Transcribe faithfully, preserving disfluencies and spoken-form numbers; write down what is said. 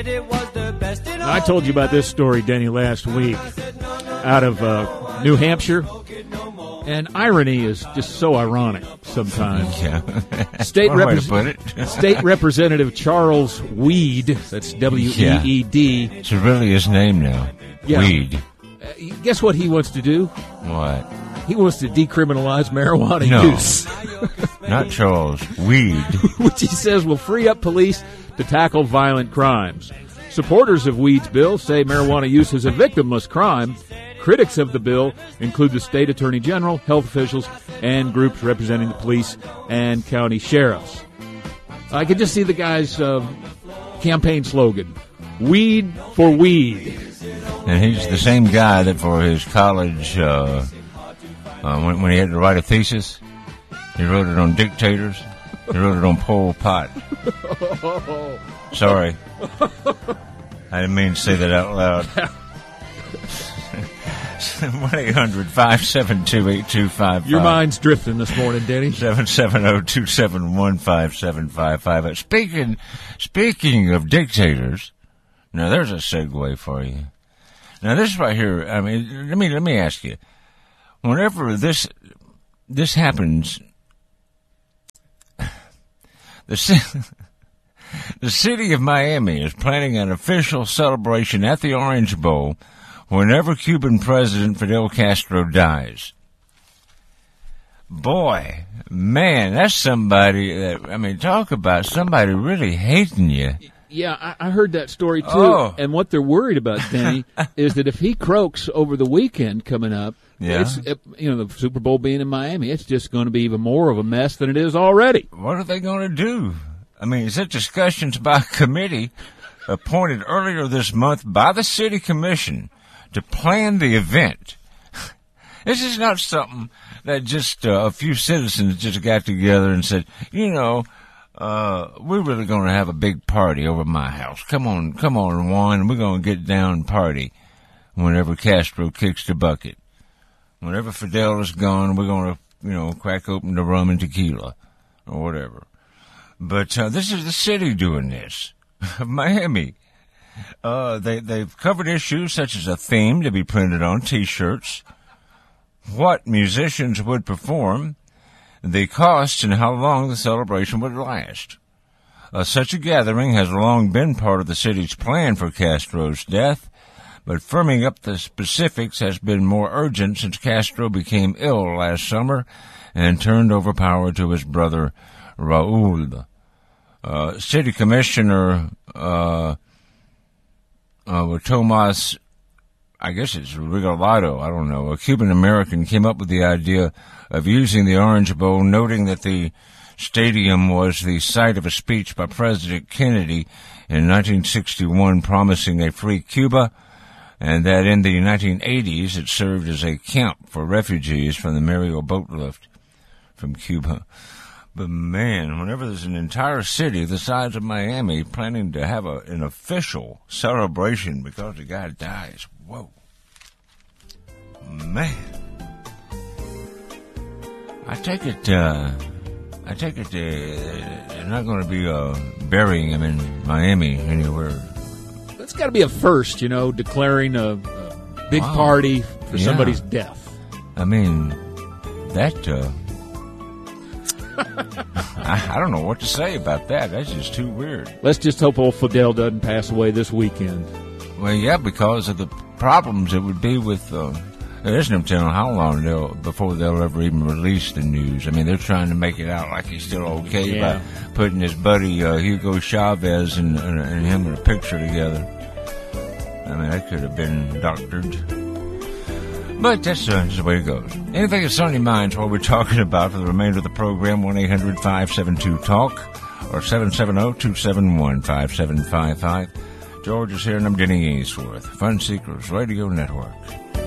said it was the best in all. I told you about this story, Denny, last week out of uh, New Hampshire. And irony is just so ironic sometimes. Yeah. State, One way repre- to put it. State Representative Charles Weed, that's W E E D. Yeah. It's really his name now. Yeah. Weed. Uh, guess what he wants to do? What? He wants to decriminalize marijuana No. use. Not Charles. Weed. Which he says will free up police to tackle violent crimes. Supporters of Weed's bill say marijuana use is a victimless crime. Critics of the bill include the state attorney general, health officials, and groups representing the police and county sheriffs. I could just see the guy's uh, campaign slogan, Weed for Weed. And he's the same guy that for his college, uh, uh, when, when he had to write a thesis, he wrote it on dictators. He wrote it on Pol Pot. Sorry. I didn't mean to say that out loud. one eight hundred five seven two eight two five five. Your mind's drifting this morning, Denny. seven seven zero two seven one five seven five five. Speaking, speaking of dictators, now there's a segue for you. Now this right here, I mean, let me let me ask you. Whenever this this happens, the ci- the city of Miami is planning an official celebration at the Orange Bowl whenever Cuban President Fidel Castro dies. Boy, man, that's somebody that, I mean, talk about somebody really hating you. Yeah, I, I heard that story too. Oh. And what they're worried about, Denny, is that if he croaks over the weekend coming up, Yeah. it's, it, you know, the Super Bowl being in Miami, it's just going to be even more of a mess than it is already. What are they going to do? I mean, it's at discussions by a committee appointed earlier this month by the city commission to plan the event. This is not something that just uh, a few citizens just got together and said, you know, uh, we're really going to have a big party over my house. Come on, come on, Juan, we're going to get down and party whenever Castro kicks the bucket. Whenever Fidel is gone, we're going to, you know, crack open the rum and tequila or whatever. But uh, this is the city doing this, Miami. Uh, they, they've covered issues such as a theme to be printed on T-shirts, what musicians would perform, the costs, and how long the celebration would last. Uh, such a gathering has long been part of the city's plan for Castro's death, but firming up the specifics has been more urgent since Castro became ill last summer and turned over power to his brother, Raul. Uh, City Commissioner, uh, Uh, Tomas, I guess it's Regalado, I don't know, a Cuban-American came up with the idea of using the Orange Bowl, noting that the stadium was the site of a speech by President Kennedy in nineteen sixty-one promising a free Cuba, and that in the nineteen eighties it served as a camp for refugees from the Mario boat lift from Cuba. But man, whenever there's an entire city the size of Miami planning to have a, an official celebration because the guy dies, whoa. Man. I take it, uh, I take it, uh, they're not going to be, uh, burying him in Miami anywhere. That's got to be a first, you know, declaring a, a big Wow. party for Yeah. somebody's death. I mean, that, uh, I, I don't know what to say about that. That's just too weird. Let's just hope old Fidel doesn't pass away this weekend. Well, yeah, because of the problems it would be with, uh, there's no telling how long they'll, before they'll ever even release the news. I mean, they're trying to make it out like he's still okay Yeah. by putting his buddy, uh, Hugo Chavez and, and, and him in a picture together. I mean, that could have been doctored. But that's, uh, that's the way it goes. Anything that's on your minds while we're talking about for the remainder of the program, one eight hundred five seven two talk or seven seven zero two seven one five seven five five. George is here and I'm Denny Ainsworth. Fun Seekers Radio Network.